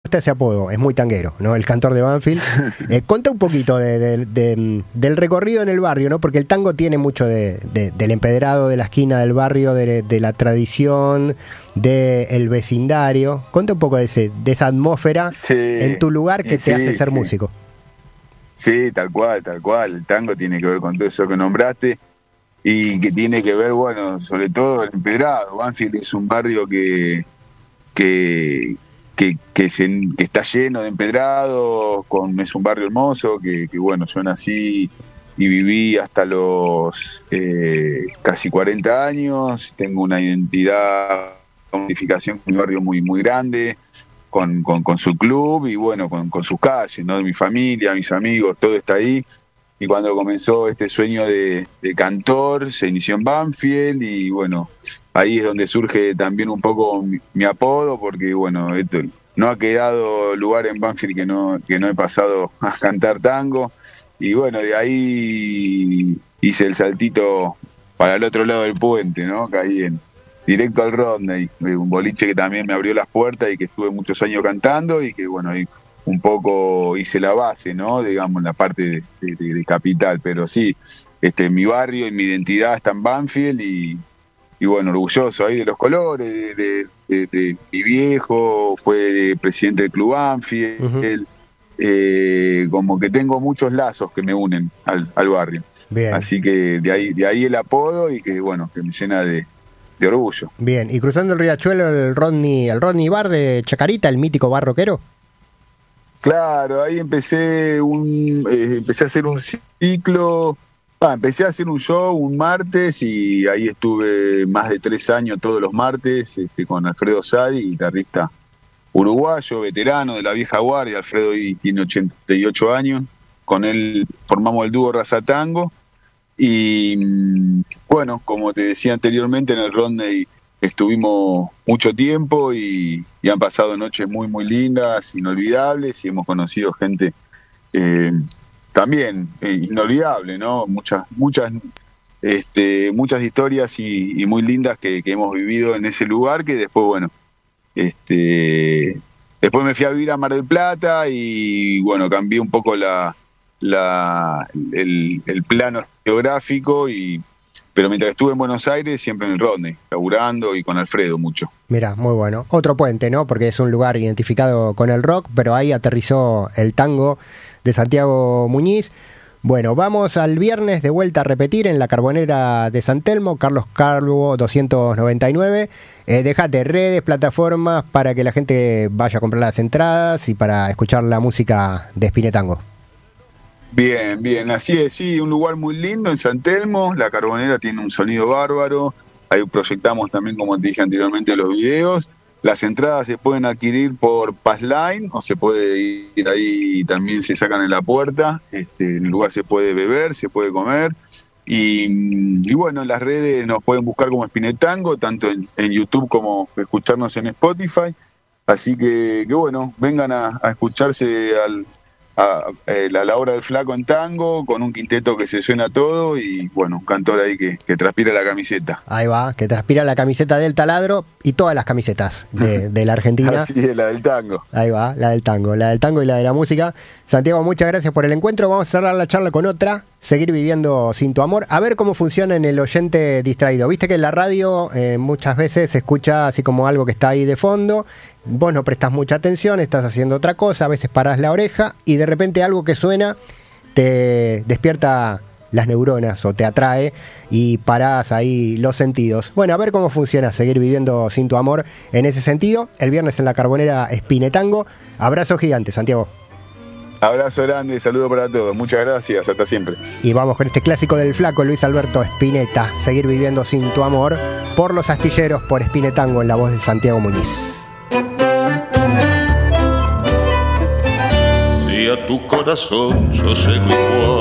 gusta ese apodo, es muy tanguero, ¿no? El cantor de Banfield. Cuenta un poquito del recorrido en el barrio, ¿no? Porque el tango tiene mucho del empedrado, de la esquina del barrio, de la tradición, del vecindario. Cuenta un poco de esa atmósfera en tu lugar que te hace ser músico. Sí, tal cual. El tango tiene que ver con todo eso que nombraste y que tiene que ver, bueno, sobre todo el empedrado. Banfield es un barrio que está lleno de empedrados, es un barrio hermoso, que bueno, yo nací y viví hasta los casi 40 años, tengo una identidad, una identificación con un barrio muy, muy grande, con su club y bueno, con sus calles, ¿no? Mi familia, mis amigos, todo está ahí. Y cuando comenzó este sueño de cantor, se inició en Banfield y bueno, ahí es donde surge también un poco mi apodo, porque bueno, no ha quedado lugar en Banfield que no he pasado a cantar tango. Y bueno, de ahí hice el saltito para el otro lado del puente, ¿no? Caí directo al Rodney, un boliche que también me abrió las puertas y que estuve muchos años cantando y que bueno, ahí un poco hice la base, ¿no? Digamos, la parte de capital, pero sí, mi barrio y mi identidad está en Banfield y bueno, orgulloso ahí de los colores, de mi viejo, fue presidente del Club Banfield, como que tengo muchos lazos que me unen al barrio. Bien. Así que de ahí el apodo y que bueno, que me llena de orgullo. Bien, y cruzando el riachuelo, el Rodney Bar de Chacarita, el mítico bar rockero. Claro, ahí empecé a hacer un ciclo, empecé a hacer un show un martes y ahí estuve más de 3 años todos los martes con Alfredo Sadi, guitarrista uruguayo, veterano de la vieja guardia. Alfredo hoy tiene 88 años, con él formamos el dúo Raza Tango y bueno, como te decía anteriormente, en el Rodney estuvimos mucho tiempo y han pasado noches muy, muy lindas, inolvidables, y hemos conocido gente también inolvidable, ¿no? Muchas historias y muy lindas que hemos vivido en ese lugar, que después, bueno, después me fui a vivir a Mar del Plata y, bueno, cambié un poco el plano geográfico pero mientras estuve en Buenos Aires, siempre en el Rodney, laburando y con Alfredo mucho. Mirá, muy bueno. Otro puente, ¿no? Porque es un lugar identificado con el rock, pero ahí aterrizó el tango de Santiago Muñiz. Bueno, vamos al viernes de vuelta a repetir en la Carbonera de San Telmo, Carlos Calvo 299. Dejate redes, plataformas para que la gente vaya a comprar las entradas y para escuchar la música de Spinetango. Bien, así es, sí, un lugar muy lindo en San Telmo, la Carbonera tiene un sonido bárbaro, ahí proyectamos también, como te dije anteriormente, los videos. Las entradas se pueden adquirir por Passline o se puede ir ahí y también se sacan en la puerta. En el lugar se puede beber, se puede comer y bueno, en las redes nos pueden buscar como Spinetango, tanto en YouTube como escucharnos en Spotify. Así que bueno, vengan a escucharse a la hora del flaco en tango, con un quinteto que se suena todo y bueno, un cantor ahí que transpira la camiseta. Ahí va, que transpira la camiseta del taladro y todas las camisetas de la Argentina. Así es, la del tango. Ahí va, la del tango y la de la música. Santiago, muchas gracias por el encuentro. Vamos a cerrar la charla con otra, Seguir viviendo sin tu amor. A ver cómo funciona en el oyente distraído. Viste que en la radio muchas veces se escucha así como algo que está ahí de fondo. Vos no prestás mucha atención, estás haciendo otra cosa, a veces parás la oreja y de repente algo que suena te despierta las neuronas o te atrae y parás ahí los sentidos. Bueno, a ver cómo funciona Seguir viviendo sin tu amor en ese sentido. El viernes en la Carbonera Spinetango. Abrazo gigante, Santiago. Abrazo grande, saludo para todos. Muchas gracias, hasta siempre. Y vamos con este clásico del flaco Luis Alberto Spinetta, Seguir viviendo sin tu amor, por Los Astilleros, por Spinetango, en la voz de Santiago Muñiz. Si a tu corazón yo llego igual